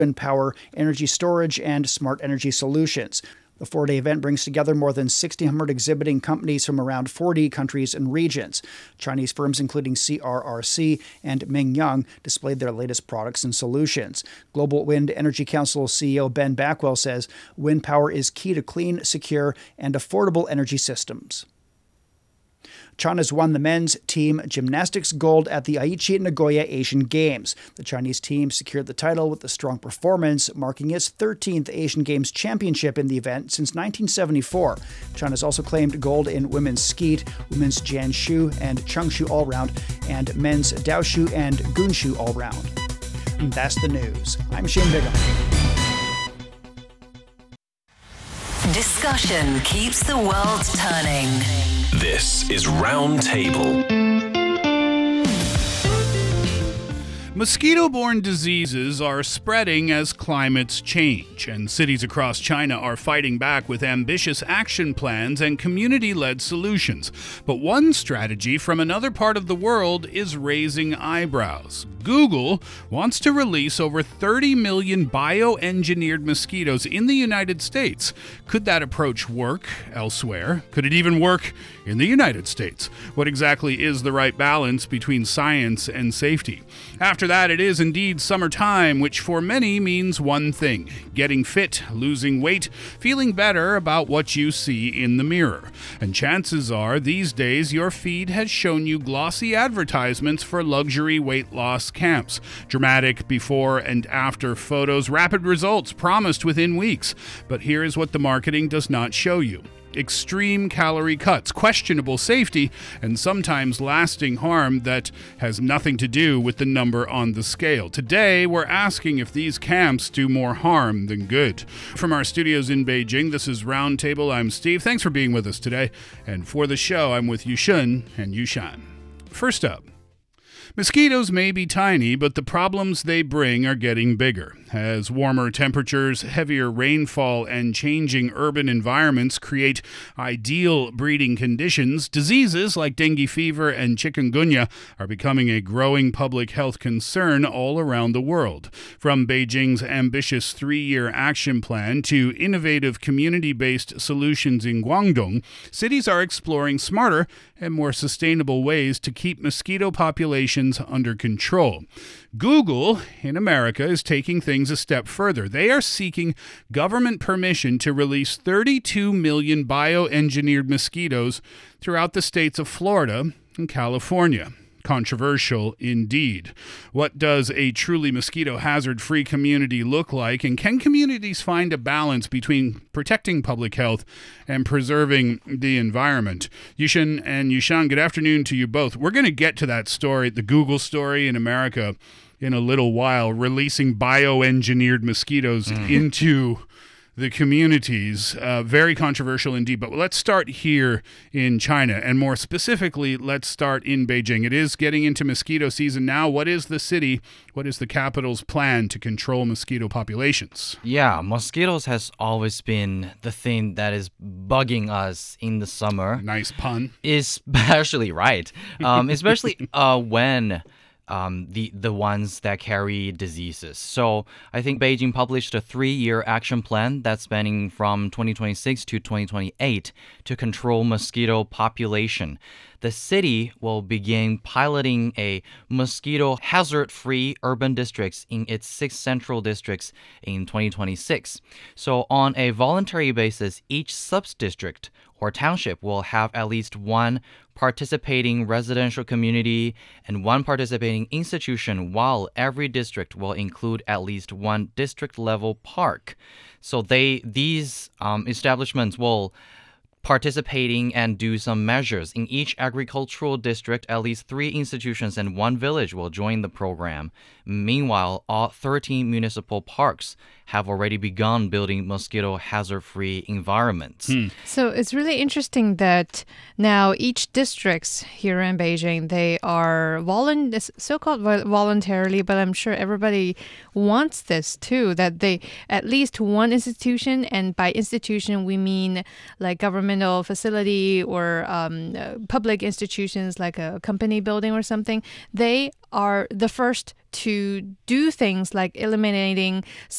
wind power, energy storage, and smart energy solutions. The four-day event brings together more than 1,600 exhibiting companies from around 40 countries and regions. Chinese firms including CRRC and Mingyang displayed their latest products and solutions. Global Wind Energy Council CEO Ben Backwell says wind power is key to clean, secure, and affordable energy systems. China's won the men's team gymnastics gold at the Aichi Nagoya Asian Games. The Chinese team secured the title with a strong performance, marking its 13th Asian Games championship in the event since 1974. China's also claimed gold in women's skeet, women's Jianshu and Changshu all-round, and men's Daoshu and Gunshu all-round. And that's the news. I'm Shane Bigham. Discussion keeps the world turning. This is Roundtable. Mosquito-borne diseases are spreading as climates change, and cities across China are fighting back with ambitious action plans and community-led solutions. But one strategy from another part of the world is raising eyebrows. Google wants to release over 30 million bioengineered mosquitoes in the United States. Could that approach work elsewhere? Could it even work in the United States? What exactly is the right balance between science and safety? After that, it is indeed summertime, which for many means one thing: getting fit, losing weight, feeling better about what you see in the mirror. And chances are, these days, your feed has shown you glossy advertisements for luxury weight loss camps. Dramatic before and after photos, rapid results promised within weeks. But here is what the marketing does not show you: extreme calorie cuts, questionable safety, and sometimes lasting harm that has nothing to do with the number on the scale. Today, we're asking if these camps do more harm than good. From our studios in Beijing, this is Roundtable. I'm Steve. Thanks for being with us today. And for the show, I'm with Yushun and Yushan. First up, mosquitoes may be tiny, but the problems they bring are getting bigger. As warmer temperatures, heavier rainfall, and changing urban environments create ideal breeding conditions, diseases like dengue fever and chikungunya are becoming a growing public health concern all around the world. From Beijing's ambitious 3-year action plan to innovative community-based solutions in Guangdong, cities are exploring smarter and more sustainable ways to keep mosquito populations under control. Google in America is taking things a step further. They are seeking government permission to release 32 million bioengineered mosquitoes throughout the states of Florida and California. Controversial indeed. What does a truly mosquito hazard-free community look like, and can communities find a balance between protecting public health and preserving the environment? Yushin and Yushan, good afternoon to you both. We're going to get to that story, the Google story in America, in a little while, releasing bioengineered mosquitoes into the communities. Very controversial indeed. But let's start here in China, and more specifically, let's start in Beijing. It is getting into mosquito season now. What is the capital's plan to control mosquito populations? Yeah, mosquitoes has always been the thing that is bugging us in the summer. Nice pun. Especially, right. Especially when the ones that carry diseases. So I think Beijing published a 3-year action plan that's spanning from 2026 to 2028 to control mosquito population. The city will begin piloting a mosquito hazard-free urban districts in its 6 central districts in 2026. So on a voluntary basis, each sub-district or township will have at least one participating residential community and one participating institution, while every district will include at least one district-level park. So these establishments will participating and do some measures. In each agricultural district, at least 3 institutions and 1 village will join the program. Meanwhile, all 13 municipal parks have already begun building mosquito hazard-free environments. So it's really interesting that now each districts here in Beijing, they are so-called voluntarily, but I'm sure everybody wants this too, that they at least one institution, and by institution we mean like governmental facility or public institutions like a company building or something, they are the first to do things like eliminating